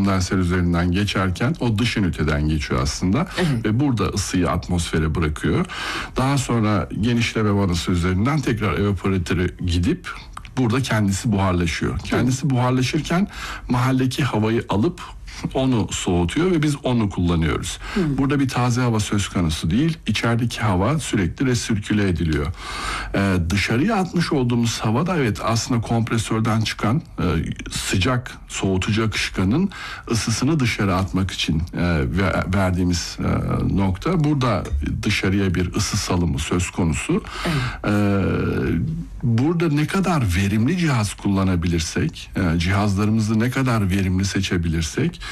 kondenser üzerinden geçerken o dış üniteden geçiyor aslında. Evet. Ve burada ısıyı atmosfere bırakıyor. Daha sonra genişleme vanası üzerinden tekrar evaporatöre gidip burada kendisi buharlaşıyor. Kendisi buharlaşırken mahalledeki havayı alıp onu soğutuyor ve biz onu kullanıyoruz. Burada bir taze hava söz konusu değil. İçerideki hava sürekli resirküle ediliyor. Dışarıya atmış olduğumuz hava da evet aslında kompresörden çıkan sıcak soğutucu akışkanın ısısını dışarı atmak için verdiğimiz nokta. Burada dışarıya bir ısı salımı söz konusu. Burada ne kadar verimli cihaz kullanabilirsek, cihazlarımızı ne kadar verimli seçebilirsek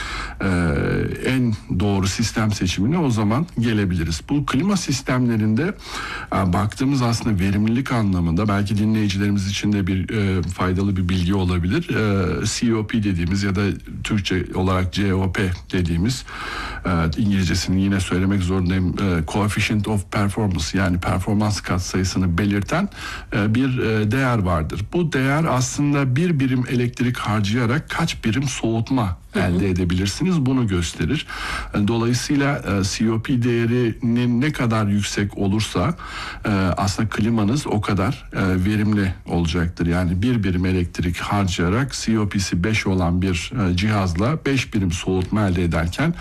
en doğru sistem seçimine o zaman gelebiliriz. Bu klima sistemlerinde baktığımız aslında verimlilik anlamında belki dinleyicilerimiz için de bir faydalı bir bilgi olabilir. COP dediğimiz ya da Türkçe olarak COP dediğimiz İngilizcesini yine söylemek zorundayım. Coefficient of Performance yani performans katsayısını belirten bir değer vardır. Bu değer aslında bir birim elektrik harcayarak kaç birim soğutma elde edebilirsiniz bunu gösterir. Dolayısıyla COP değerinin ne kadar yüksek olursa aslında klimanız o kadar verimli olacaktır. Yani bir birim elektrik harcayarak COP'si 5 olan bir cihazla 5 birim soğutma elde ederken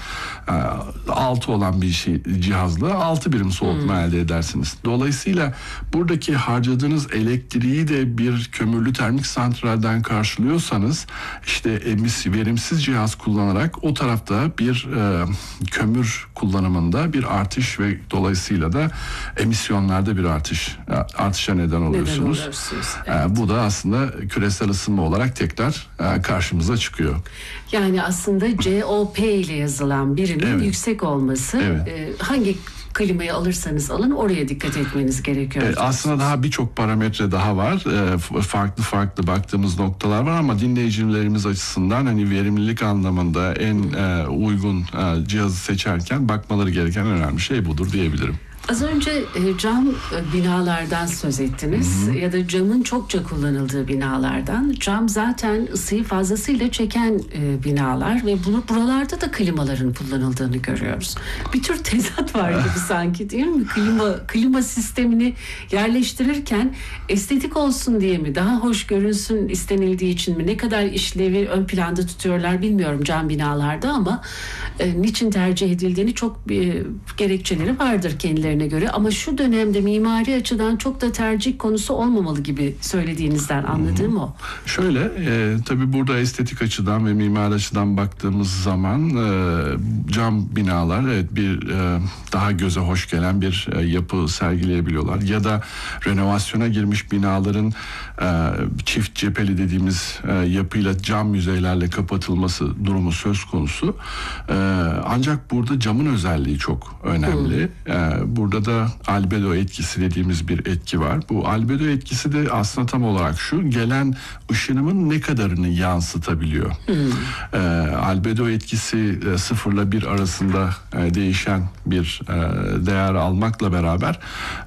6 olan bir cihazla 6 birim soğutma elde edersiniz. Dolayısıyla buradaki harcadığınız elektriği de bir kömürlü termik santralden karşılıyorsanız işte verimsiz cihaz kullanarak o tarafta bir kömür kullanımında bir artış ve dolayısıyla da emisyonlarda bir artışa neden oluyorsunuz. Evet. Bu da aslında küresel ısınma olarak tekrar karşımıza çıkıyor. Yani aslında COP ile yazılan birimin yüksek olması hangi klimayı alırsanız alın oraya dikkat etmeniz gerekiyor. Aslında daha birçok parametre daha var. Farklı baktığımız noktalar var ama dinleyicilerimiz açısından hani verimlilik anlamında en uygun cihazı seçerken bakmaları gereken önemli şey budur diyebilirim. Az önce cam binalardan söz ettiniz ya da camın çokça kullanıldığı binalardan. Cam zaten ısıyı fazlasıyla çeken binalar ve buralarda da klimaların kullanıldığını görüyoruz. Bir tür tezat var gibi sanki değil mi? Klima sistemini yerleştirirken estetik olsun diye mi? Daha hoş görünsün istenildiği için mi? Ne kadar işlevi ön planda tutuyorlar bilmiyorum cam binalarda ama niçin tercih edildiğini çok gerekçeleri vardır kendilerine göre ama şu dönemde mimari açıdan çok da tercih konusu olmamalı gibi söylediğinizden anladığım o. Şöyle tabii burada estetik açıdan ve mimari açıdan baktığımız zaman cam binalar bir daha göze hoş gelen bir yapı sergileyebiliyorlar ya da renovasyona girmiş binaların çift cepheli dediğimiz yapıyla cam yüzeylerle kapatılması durumu söz konusu. Ancak burada camın özelliği çok önemli. Burada da albedo etkisi dediğimiz bir etki var. Bu albedo etkisi de aslında tam olarak şu, gelen ışınımın ne kadarını yansıtabiliyor. Albedo etkisi 0 ile 1 arasında değişen bir değer almakla beraber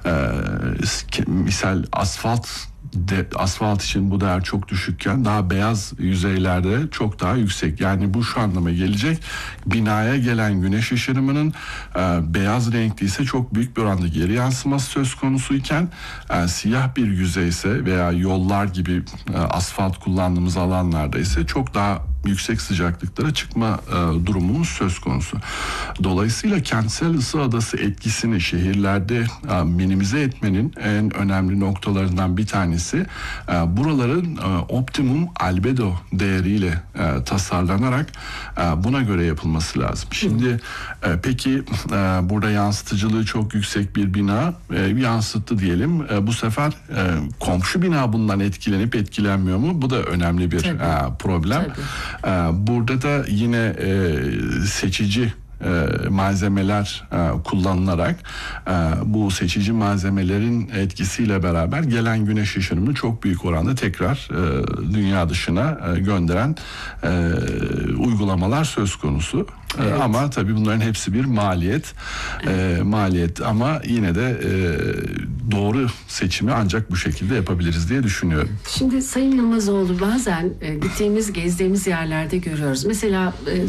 misal asfalt için bu değer çok düşükken daha beyaz yüzeylerde çok daha yüksek. Yani bu şu anlama gelecek. Binaya gelen güneş ışınımının beyaz renkli ise çok büyük bir oranda geri yansıması söz konusuyken siyah bir yüzeyse veya yollar gibi asfalt kullandığımız alanlarda ise çok daha yüksek sıcaklıklara çıkma durumumuz söz konusu. Dolayısıyla kentsel ısı adası etkisini şehirlerde minimize etmenin en önemli noktalarından bir tanesi buraların optimum albedo değeriyle tasarlanarak buna göre yapılması lazım. Şimdi peki burada yansıtıcılığı çok yüksek bir bina yansıttı diyelim. Bu sefer komşu bina bundan etkilenip etkilenmiyor mu? Bu da önemli bir problem. Burada da yine seçici malzemeler kullanılarak bu seçici malzemelerin etkisiyle beraber gelen güneş ışınımını çok büyük oranda tekrar dünya dışına gönderen uygulamalar söz konusu. Evet. Ama tabii bunların hepsi bir maliyet. Maliyet ama yine de doğru seçimi ancak bu şekilde yapabiliriz diye düşünüyorum. Şimdi Sayın Yılmazoğlu bazen gezdiğimiz yerlerde görüyoruz. Mesela